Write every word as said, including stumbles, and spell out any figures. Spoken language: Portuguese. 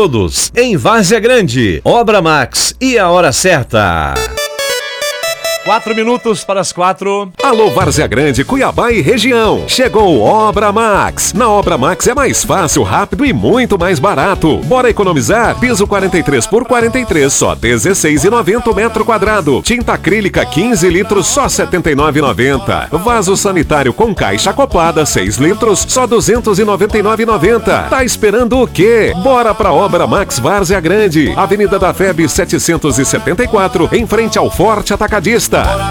todos. Em Várzea Grande, Obra Max e a hora certa. Quatro minutos para as quatro. Alô, Várzea Grande, Cuiabá e região. Chegou Obra Max. Na Obra Max é mais fácil, rápido e muito mais barato. Bora economizar? Piso quarenta e três por quarenta e três, só dezesseis reais e noventa centavos metro quadrado. Tinta acrílica quinze litros, só setenta e nove reais e noventa centavos. Vaso sanitário com caixa acoplada, seis litros, só duzentos e noventa e nove reais e noventa centavos. Tá esperando o quê? Bora pra Obra Max Várzea Grande. Avenida da F E B setecentos e setenta e quatro, em frente ao Forte Atacadista.